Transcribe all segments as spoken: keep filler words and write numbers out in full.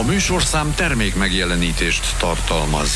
A műsorszám termék megjelenítést tartalmaz.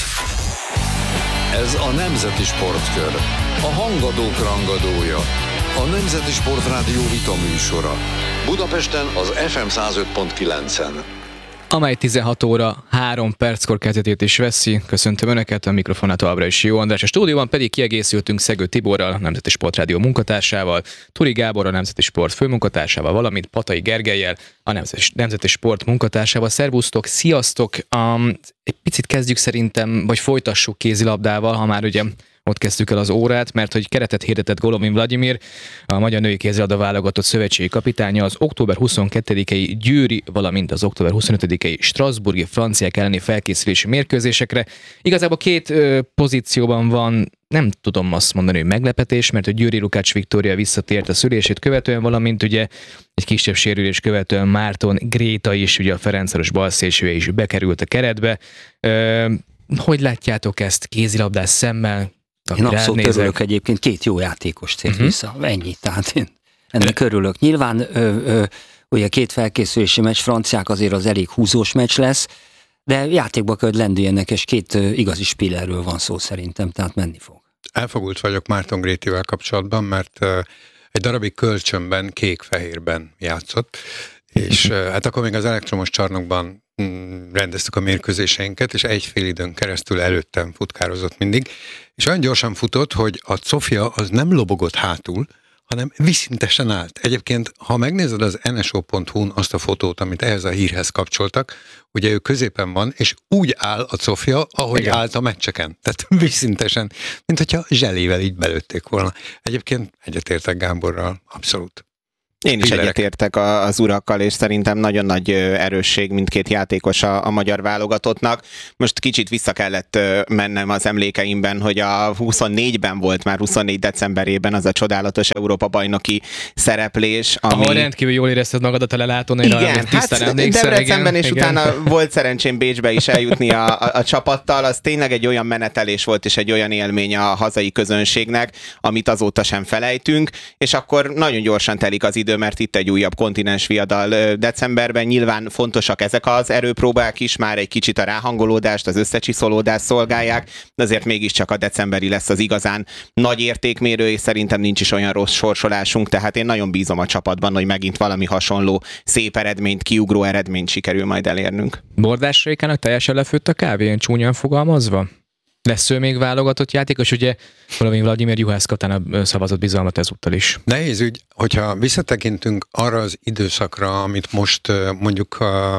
Ez a Nemzeti Sportkör, a hangadók rangadója, a Nemzeti Sportrádió vita műsora. Budapesten az ef em száz öt pont kilencen. Amely tizenhat óra három perckor kezdetét is veszi. Köszöntöm Önöket, a mikrofonát továbbra is Jó András. A stúdióban pedig kiegészültünk Szegő Tiborral, a Nemzeti Sportrádió munkatársával, Turi Gábor, a Nemzeti Sport főmunkatársával, valamint Patai Gergellyel, a Nemzeti, Nemzeti Sport munkatársával. Szervusztok, sziasztok! Um, egy picit kezdjük szerintem, vagy folytassuk kézilabdával, ha már ugye ott kezdtük el az órát, mert hogy keretet hirdetett Golovin Vladimir, a magyar női kézilabda válogatott szövetségi kapitánya az október huszonkettedikei győri, valamint az október huszonötödikei strasbourgi franciák elleni felkészülési mérkőzésekre. Igazából két ö, pozícióban van, nem tudom azt mondani, hogy meglepetés, mert a Győri Lukács Viktória visszatért a szülését követően, valamint ugye egy kisebb sérülés követően Márton Gréta is, ugye a Ferencváros balszélsője is bekerült a keretbe. Ö, hogy látjátok ezt kézilabdás szemmel? Én abszolút örülök egyébként, két jó játékos tért uh-huh. vissza, ennyi, tehát én ennek örülök. Nyilván ö, ö, ugye két felkészülési meccs, franciák azért az elég húzós meccs lesz, de játékba kell, hogy lendüljenek, és két ö, igazi spillerről van szó szerintem, tehát menni fog. Elfogult vagyok Márton Grétivel kapcsolatban, mert ö, egy darabig kölcsönben, kék-fehérben játszott, és ö, hát akkor még az elektromos csarnokban rendeztük a mérkőzéseinket, és egy fél időn keresztül előttem futkározott mindig, és olyan gyorsan futott, hogy a Sofia az nem lobogott hátul, hanem viszintesen állt. Egyébként, ha megnézed az en es o pont hu-n azt a fotót, amit ehhez a hírhez kapcsoltak, ugye ő középen van, és úgy áll a Sofia, ahogy igen. állt a meccseken. Tehát viszintesen, mint hogyha zselével így belőtték volna. Egyébként egyetértek Gáborral, abszolút. Én is egyetértek az urakkal, és szerintem nagyon nagy erősség mindkét játékos a, a magyar válogatottnak. Most kicsit vissza kellett mennem az emlékeimben, hogy a huszonnégyben volt már huszonnégy decemberében az a csodálatos Európa-bajnoki szereplés. Ami... Ahol rendkívül jól érezted magadat a lelátón, igen, hát Debrecenben, és igen. utána volt szerencsém Bécsbe is eljutni a, a, a csapattal. Az tényleg egy olyan menetelés volt, és egy olyan élmény a hazai közönségnek, amit azóta sem felejtünk, és akkor nagyon gyorsan telik az idő, mert itt egy újabb kontinens viadal decemberben. Nyilván fontosak ezek az erőpróbák is, már egy kicsit a ráhangolódást, az összecsiszolódást szolgálják, de azért mégiscsak a decemberi lesz az igazán nagy értékmérő, és szerintem nincs is olyan rossz sorsolásunk, tehát én nagyon bízom a csapatban, hogy megint valami hasonló szép eredményt, kiugró eredményt sikerül majd elérnünk. Bordás Rékának teljesen lefőtt a kávé, ilyen csúnyán fogalmazva? Lesz ő még válogatott játékos, ugye Golovin Vladimir Juhász Katának szavazott bizalmat ezúttal is. Nehéz ügy, hogyha visszatekintünk arra az időszakra, amit most mondjuk a,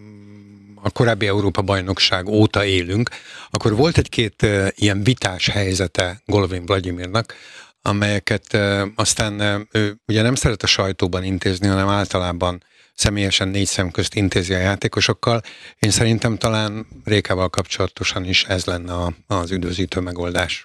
a korábbi Európa-bajnokság óta élünk, akkor volt egy-két ilyen vitás helyzete Golovin Vladimirnak, amelyeket aztán ő ugye nem szeret a sajtóban intézni, hanem általában személyesen négy szem közt intézi a játékosokkal. Én szerintem talán Rékával kapcsolatosan is ez lenne a, az üdvözítő megoldás.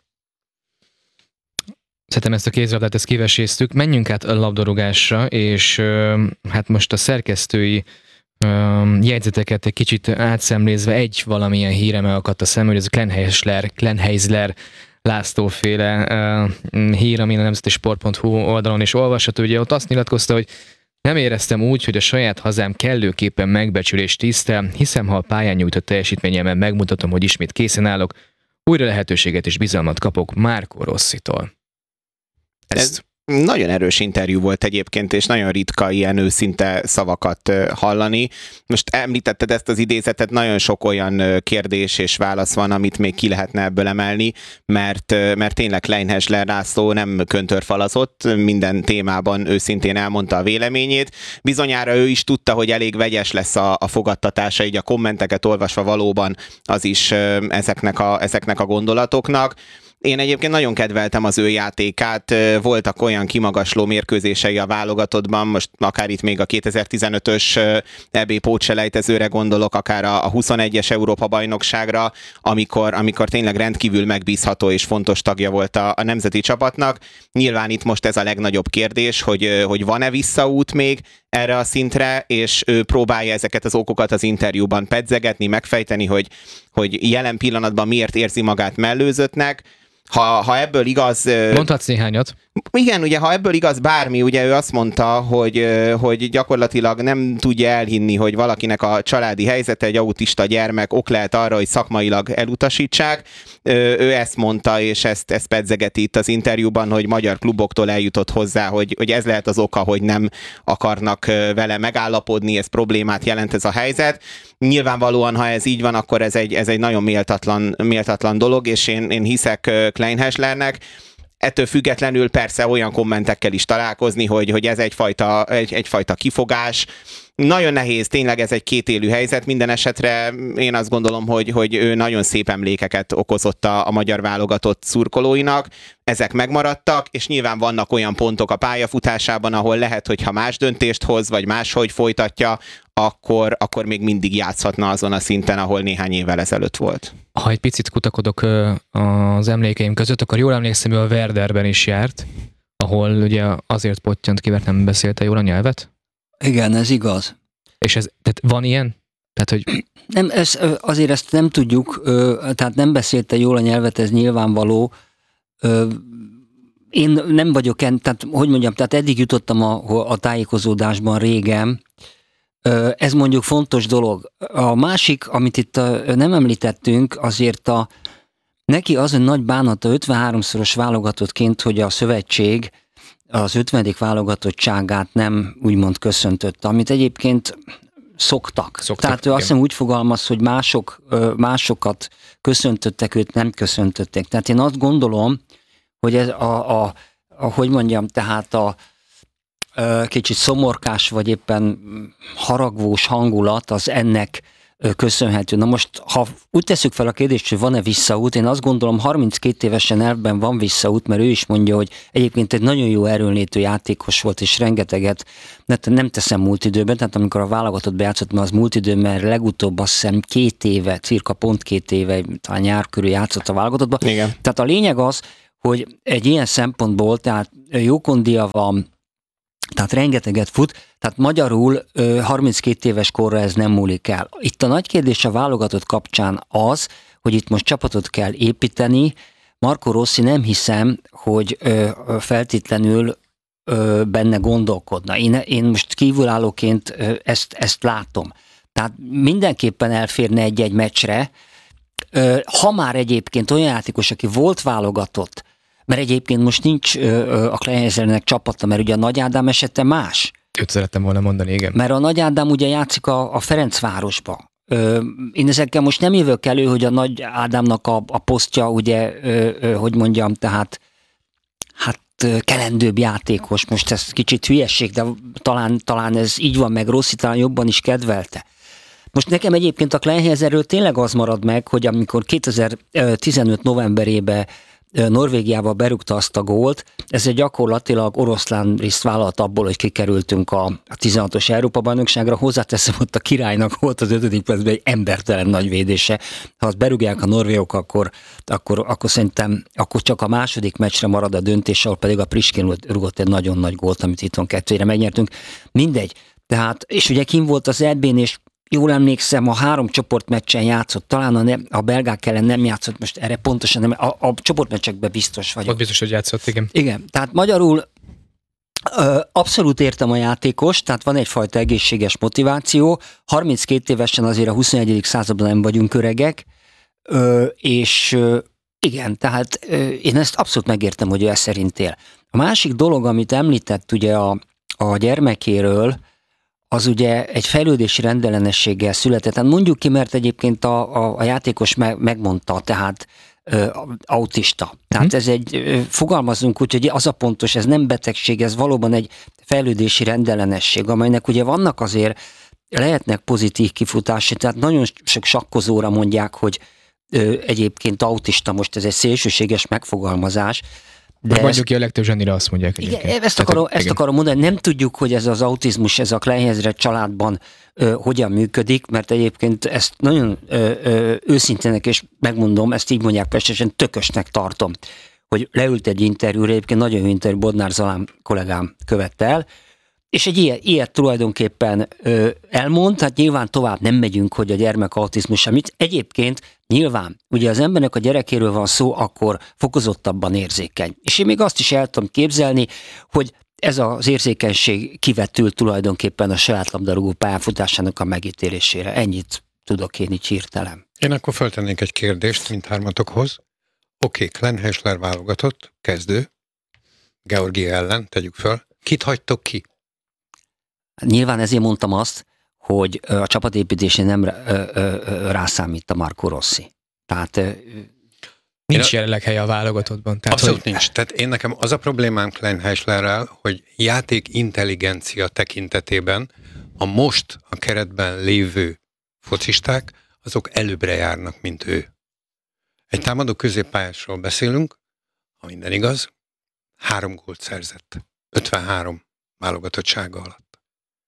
Szerintem ezt a kézilabdát ezt kiveséztük. Menjünk át a labdarúgásra, és hát most a szerkesztői jegyzeteket egy kicsit átszemlézve egy valamilyen híre megakadt a szem, hogy ez a Klenheisler, Klenheisler Lászlóféle uh, hír, ami a nemzeti sport pont hu oldalon is olvasható. Ugye ott azt nyilatkozta, hogy nem éreztem úgy, hogy a saját hazám kellőképpen megbecsülést tisztel, hiszem, ha a pályán nyújtott teljesítményemben megmutatom, hogy ismét készen állok, újra lehetőséget és bizalmat kapok Marco Rossitól. Ezt... Nagyon erős interjú volt egyébként, és nagyon ritka ilyen őszinte szavakat hallani. Most említetted ezt az idézetet, nagyon sok olyan kérdés és válasz van, amit még ki lehetne ebből emelni, mert, mert tényleg Klenheisler László nem köntörfalazott, minden témában őszintén elmondta a véleményét. Bizonyára ő is tudta, hogy elég vegyes lesz a, a fogadtatása, így a kommenteket olvasva valóban az is ezeknek a, ezeknek a gondolatoknak. Én egyébként nagyon kedveltem az ő játékát, voltak olyan kimagasló mérkőzései a válogatottban, most akár itt még a kétezer-tizenötös é bé pótselejtezőre gondolok, akár a huszonegyes Európa-bajnokságra, amikor, amikor tényleg rendkívül megbízható és fontos tagja volt a, a nemzeti csapatnak. Nyilván itt most ez a legnagyobb kérdés, hogy, hogy van-e visszaút még erre a szintre, és ő próbálja ezeket az okokat az interjúban pedzegetni, megfejteni, hogy, hogy jelen pillanatban miért érzi magát mellőzöttnek. Ha, ha ebből igaz... Mondhatsz néhányat. Igen, ugye ha ebből igaz bármi, ugye ő azt mondta, hogy, hogy gyakorlatilag nem tudja elhinni, hogy valakinek a családi helyzete, egy autista gyermek ok lehet arra, hogy szakmailag elutasítsák. Ő ezt mondta, és ezt, ezt pedzegeti itt az interjúban, hogy magyar kluboktól eljutott hozzá, hogy, hogy ez lehet az oka, hogy nem akarnak vele megállapodni, ez problémát jelent ez a helyzet. Nyilvánvalóan, ha ez így van, akkor ez egy, ez egy nagyon méltatlan, méltatlan dolog, és én, én hiszek Klein Hässlernek. Ettől függetlenül persze olyan kommentekkel is találkozni, hogy, hogy ez egyfajta, egy, egyfajta kifogás. Nagyon nehéz, tényleg ez egy kétélű helyzet. Minden esetre én azt gondolom, hogy, hogy ő nagyon szép emlékeket okozott a, a magyar válogatott szurkolóinak. Ezek megmaradtak, és nyilván vannak olyan pontok a pályafutásában, ahol lehet, hogy ha más döntést hoz, vagy máshogy folytatja, akkor, akkor még mindig játszhatna azon a szinten, ahol néhány évvel ezelőtt volt. Ha egy picit kutakodok az emlékeim között, akkor jól emlékszem, hogy a Werderben is járt, ahol ugye azért pottyant ki, mert nem beszélte jól a nyelvet. Igen, ez igaz. És ez, tehát van ilyen? Tehát, hogy... Nem, ez, azért ezt nem tudjuk, tehát nem beszélte jól a nyelvet, ez nyilvánvaló. Én nem vagyok, tehát hogy mondjam, tehát eddig jutottam a, a tájékozódásban régen. Ez mondjuk fontos dolog. A másik, amit itt nem említettünk, azért a, neki az egy nagy bánata ötvenháromszoros válogatottként, hogy a szövetség az ötvenedik válogatottságát nem úgymond köszöntötte, amit egyébként szoktak. szoktak Tehát ő azt hiszem úgy fogalmaz, hogy mások, másokat köszöntöttek, őt nem köszöntöttek. Tehát én azt gondolom, hogy ez a, a, a hogy mondjam, tehát a kicsit szomorkás, vagy éppen haragvós hangulat az ennek köszönhető. Na most, ha úgy tesszük fel a kérdést, hogy van-e visszaút, én azt gondolom harminckét évesen elvben van visszaút, mert ő is mondja, hogy egyébként egy nagyon jó erőnlétő játékos volt, és rengeteget, nem teszem múlt időben, tehát amikor a válogatott bejátszott, mert az múlt időben, mert legutóbb azt hiszem két éve, cirka pont két éve, talán nyár körül játszott a válogatottban. Igen. Tehát a lényeg az, hogy egy ilyen szempontból, tehát jó kondia van, tehát rengeteget fut, tehát magyarul harminckét éves korra ez nem múlik el. Itt a nagy kérdés a válogatott kapcsán az, hogy itt most csapatot kell építeni. Marco Rossi nem hiszem, hogy feltétlenül benne gondolkodna. Én, én most kívülállóként ezt, ezt látom. Tehát mindenképpen elférne egy-egy meccsre, ha már egyébként olyan játékos, aki volt válogatott, mert egyébként most nincs ö, a Klein Hässlernek csapata, mert ugye a Nagy Ádám esete más. Őt szerettem volna mondani, igen. Mert a Nagy Ádám ugye játszik a, a Ferencvárosba. Ö, én ezekkel most nem jövök elő, hogy a Nagy Ádámnak a, a posztja ugye, ö, ö, hogy mondjam, tehát hát kelendőbb játékos. Most ez kicsit hülyesség, de talán, talán ez így van, meg Rossi talán jobban is kedvelte. Most nekem egyébként a Klein Hässlerről tényleg az marad meg, hogy amikor kétezer-tizenöt novemberében Norvégiával berúgta azt a gólt, ez egy gyakorlatilag oroszlán részt vállalt abból, hogy kikerültünk a tizenhatos Európa-bajnokságra. Hozzáteszem, ott a királynak volt az ötödik percben egy embertelen nagy védése. Ha azt berúgják a norvégok, akkor, akkor, akkor szerintem akkor csak a második meccsre marad a döntés, ahol pedig a Priskin rúgott egy nagyon nagy gólt, amit itthon kettőre megnyertünk. Mindegy. Tehát, és ugye kim volt az é bén, és jól emlékszem, a három csoportmeccsen játszott, talán a, ne, a belgák ellen nem játszott, most erre pontosan nem, a, a csoportmeccsekben biztos vagyok. Ott biztos, hogy játszott, igen. Igen, tehát magyarul ö, abszolút értem a játékos, tehát van egyfajta egészséges motiváció, harminckét évesen azért a huszonegyedik században nem vagyunk öregek, ö, és ö, igen, tehát ö, én ezt abszolút megértem, hogy ő ezt szerint él. A másik dolog, amit említett ugye a, a gyermekéről, az ugye egy fejlődési rendellenességgel született. Hát mondjuk ki, mert egyébként a, a, a játékos me, megmondta, tehát ö, autista. Tehát hmm. ez egy, ö, fogalmazunk úgy, hogy az a pontos, ez nem betegség, ez valóban egy fejlődési rendellenesség, amelynek ugye vannak azért, lehetnek pozitív kifutási, tehát nagyon sok sakkozóra mondják, hogy ö, egyébként autista, most ez egy szélsőséges megfogalmazás, de mondjuk ki a legtöbb zsenire azt mondják. Igen, egyébként. ezt, akarom, Tehát, ezt igen. akarom mondani, nem tudjuk, hogy ez az autizmus, ez a Klein Hässler családban ö, hogyan működik, mert egyébként ezt nagyon ö, ö, őszintének, és megmondom, ezt így mondják pestesen, tökösnek tartom, hogy leült egy interjúra, egyébként nagyon jó interjú, Bodnár Zalán kollégám követte el, és egy ilyet, ilyet tulajdonképpen ö, elmond, tehát nyilván tovább nem megyünk, hogy a gyermek autizmus, amit egyébként nyilván, ugye az embernek a gyerekéről van szó, akkor fokozottabban érzékeny. És én még azt is el tudom képzelni, hogy ez az érzékenység kivetül tulajdonképpen a saját labdarúgó pályafutásának a megítélésére. Ennyit tudok én így hirtelen. Én akkor feltennék egy kérdést mindhármatokhoz. Oké, okay, Glenn Heisler válogatott, kezdő, Georgia ellen, tegyük föl. Kit hagytok ki? Nyilván ezért mondtam azt, hogy a csapatépítésén nem rászámít a Marco Rossi. Tehát nincs jelenleg helye a válogatottban. Tehát, abszolút hogy... nincs. Tehát én nekem az a problémám Glenn Heislerrel, hogy játék intelligencia tekintetében a most a keretben lévő focisták, azok előbbre járnak, mint ő. Egy támadó középpályásról beszélünk, ha minden igaz, három gólt szerzett. ötvenhárom válogatottsága alatt.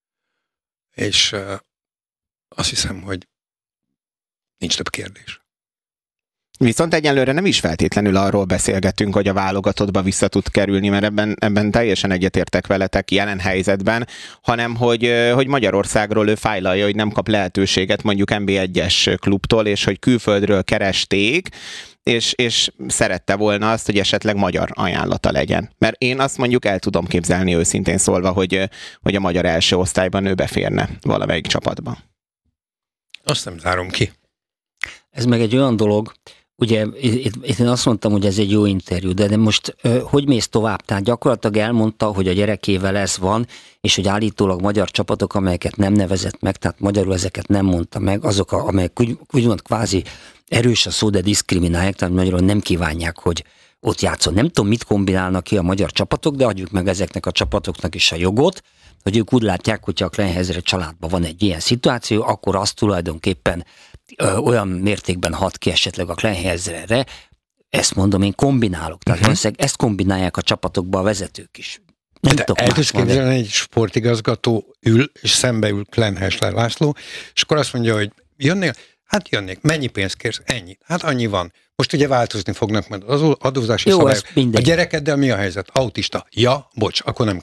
És uh, azt hiszem, hogy nincs több kérdés. Viszont egyelőre nem is feltétlenül arról beszélgetünk, hogy a válogatottba vissza tud kerülni, mert ebben, ebben teljesen egyetértek veletek jelen helyzetben, hanem hogy, hogy Magyarországról ő fájlalja, hogy nem kap lehetőséget mondjuk en bé egyes klubtól, és hogy külföldről keresték, és, és szerette volna azt, hogy esetleg magyar ajánlata legyen. Mert én azt mondjuk el tudom képzelni őszintén szólva, hogy, hogy a magyar első osztályban ő beférne valamelyik csapatba. Azt nem zárom ki. Ez meg egy olyan dolog, ugye itt, itt én azt mondtam, hogy ez egy jó interjú, de, de most hogy mész tovább? Tehát gyakorlatilag elmondta, hogy a gyerekével ez van, és hogy állítólag magyar csapatok, amelyeket nem nevezett meg, tehát magyarul ezeket nem mondta meg, azok, a, amelyek úgy, úgymond kvázi erős a szó, de diszkriminálják, tehát magyarul nem kívánják, hogy ott játszon. Nem tudom, mit kombinálnak ki a magyar csapatok, de adjuk meg ezeknek a csapatoknak is a jogot, hogy ők úgy látják, hogyha a Glenn Heisler családban van egy ilyen szituáció, akkor azt tulajdonképpen ö, olyan mértékben hat ki esetleg a Glenn Heislerre, ezt mondom, én kombinálok. Tehát uh-huh. ezt kombinálják a csapatokba a vezetők is. Nem de tudok el tudsz más képzelni, egy sportigazgató ül, és szembe ül Glenn Heisler László, és akkor azt mondja, hogy jönnél? Hát jönnék. Mennyi pénzt kérsz? Ennyi. Hát annyi van. Most ugye változni fognak majd az adózási Jó, szabályok. A mindegy. gyerekeddel mi a helyzet? Autista. Ja, bocs, akkor nem